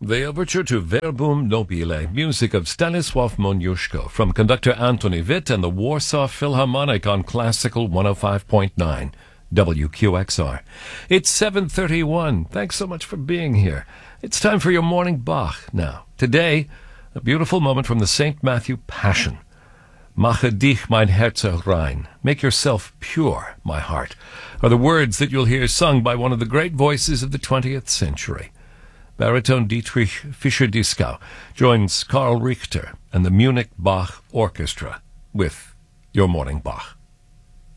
The overture to Verbum Nobile, music of Stanisław Moniuszko, from conductor Antoni Witt and the Warsaw Philharmonic on Classical 105.9 WQXR. It's 7:31. Thanks so much for being here. It's time for your morning Bach now. Today, a beautiful moment from the St. Matthew Passion. Mache dich mein Herz rein. Make yourself pure, my heart, are the words that you'll hear sung by one of the great voices of the 20th century. Baritone Dietrich Fischer-Dieskau joins Karl Richter and the Munich Bach Orchestra with your morning Bach.